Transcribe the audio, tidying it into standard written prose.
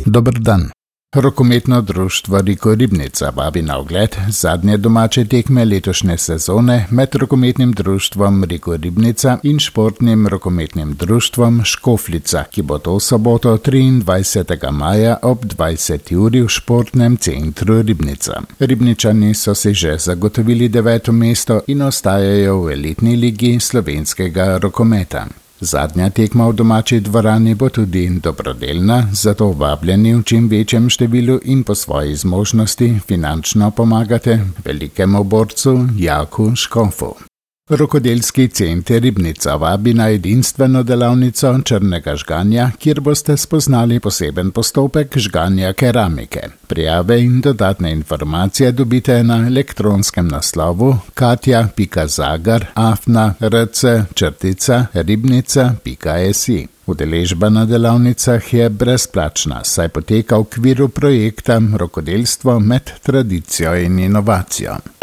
Dober dan. Rokometno društvo Riko Ribnica vabi na ogled zadnje domače tekme letošnje sezone med rokometnim društvom Riko Ribnica in športnim rokometnim društvom Škofljica, ki bo to soboto 23. maja ob 20. uri v športnem centru Ribnica. Ribničani so si že zagotovili 9. mesto in ostajajo v elitni ligi slovenskega rokometa. Zadnja tekma v domači dvorani bo tudi dobrodelna, zato vabljeni v čim večjem številu in po svoji zmožnosti finančno pomagate velikemu borcu Jaku Škofu. Rokodelski center Ribnica vabi na edinstveno delavnico črnega žganja, kjer boste spoznali poseben postopek žganja keramike. Prijave in dodatne informacije dobite na elektronskem naslovu katja.zagar@rc-ribnica.si. Udeležba na delavnicah je brezplačna, saj poteka v okviru projekta Rokodelstvo med tradicijo in inovacijo.